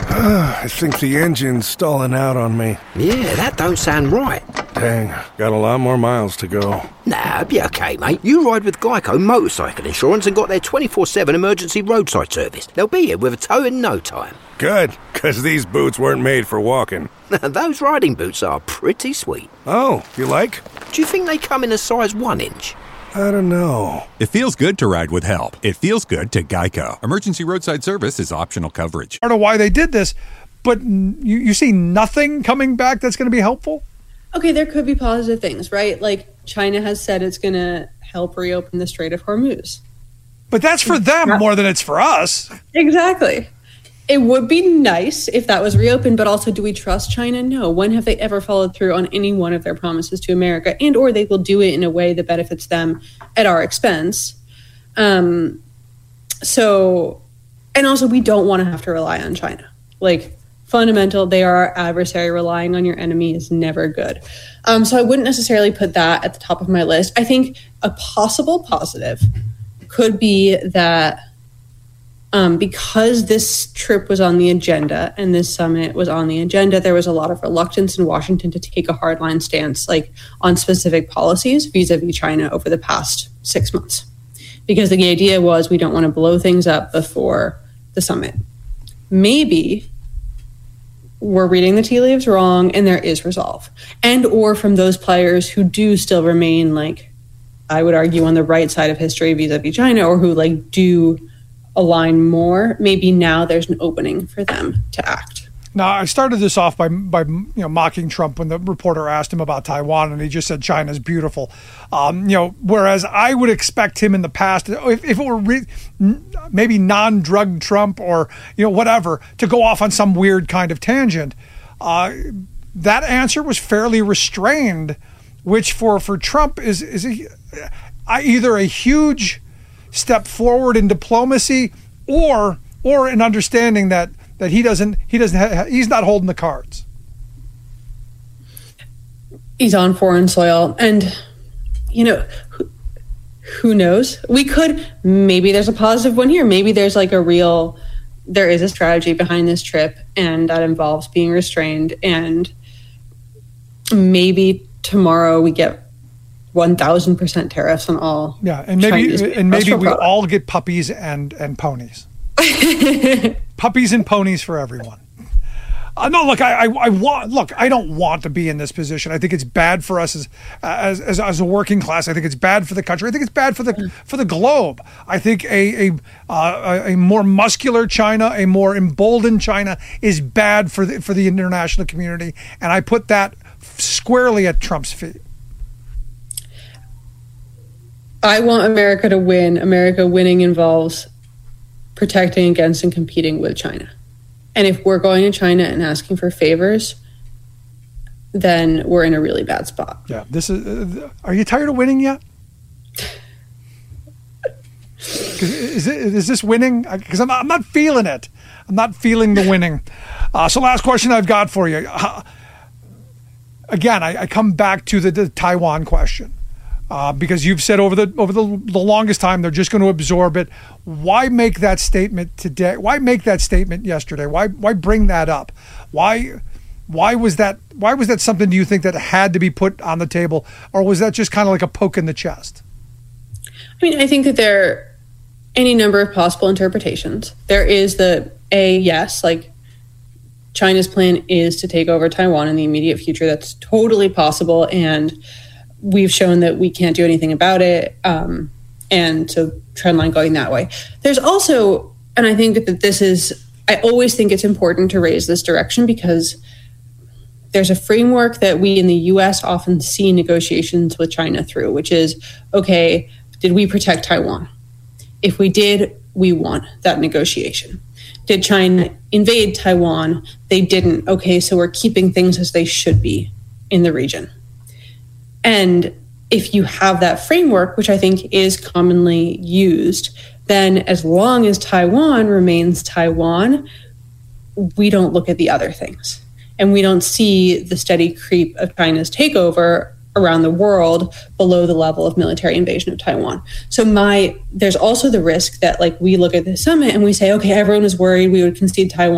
I think the engine's stalling out on me. Yeah, that don't sound right. Dang, got a lot more miles to go. Nah, it'll be okay, mate. You ride with Geico Motorcycle Insurance and got their 24/7 emergency roadside service. They'll be here with a tow in no time. Good, because these boots weren't made for walking. Those riding boots are pretty sweet. Oh, you like? Do you think they come in a size 1 inch? I don't know. It feels good to ride with help. It feels good to Geico. Emergency roadside service is optional coverage. I don't know why they did this, but you see nothing coming back that's going to be helpful? Okay, there could be positive things, right? Like China has said it's going to help reopen the Strait of Hormuz. But that's for them more than it's for us. Exactly. It would be nice if that was reopened, but also, do we trust China? No. When have they ever followed through on any one of their promises to America? And or they will do it in a way that benefits them at our expense. And also we don't want to have to rely on China. Like, fundamental, they are our adversary. Relying on your enemy is never good. So I wouldn't necessarily put that at the top of my list. I think a possible positive could be that because this trip was on the agenda and this summit was on the agenda, there was a lot of reluctance in Washington to take a hardline stance, like on specific policies vis-a-vis China over the past 6 months. Because the idea was we don't want to blow things up before the summit. Maybe we're reading the tea leaves wrong and there is resolve. And or from those players who do still remain, like, I would argue, on the right side of history vis-a-vis China, or who like do align more, maybe now there's an opening for them to act. Now, I started this off by mocking Trump when the reporter asked him about Taiwan, and he just said China's beautiful. Whereas I would expect him in the past, if it were maybe non-drug Trump or whatever, to go off on some weird kind of tangent. That answer was fairly restrained, which for Trump is either a huge step forward in diplomacy or an understanding that he's not holding the cards. He's on foreign soil, and who knows? Maybe there's a positive one here. Maybe there's there is a strategy behind this trip, and that involves being restrained, and maybe tomorrow we get 1,000% tariffs on all. Yeah, and maybe we all get puppies and ponies. Puppies and ponies for everyone. No, look, I don't want to be in this position. I think it's bad for us as a working class. I think it's bad for the country. I think it's bad for the globe. I think a more muscular China, a more emboldened China, is bad for the international community, and I put that squarely at Trump's feet. I want America to win. America winning involves protecting against and competing with China. And if we're going to China and asking for favors, then we're in a really bad spot. Yeah. This is. Are you tired of winning yet? Is this winning? Because I'm not feeling it. I'm not feeling the winning. So last question I've got for you. Again, I come back to the Taiwan question. Because you've said over the longest time they're just going to absorb it. Why make that statement today? Why make that statement yesterday? Why bring that up? Why was that something, do you think, that had to be put on the table, or was that just kind of like a poke in the chest? I mean, I think that there are any number of possible interpretations. There is yes, like China's plan is to take over Taiwan in the immediate future. That's totally possible, and we've shown that we can't do anything about it. And so trendline going that way. There's also, and I think that I always think it's important to raise this direction because there's a framework that we in the US often see negotiations with China through, which is, okay, did we protect Taiwan? If we did, we won that negotiation. Did China invade Taiwan? They didn't. Okay, so we're keeping things as they should be in the region. And if you have that framework, which I think is commonly used, then as long as Taiwan remains Taiwan, we don't look at the other things. And we don't see the steady creep of China's takeover around the world below the level of military invasion of Taiwan. So there's also the risk that we look at the summit and we say, okay, everyone was worried we would concede Taiwan.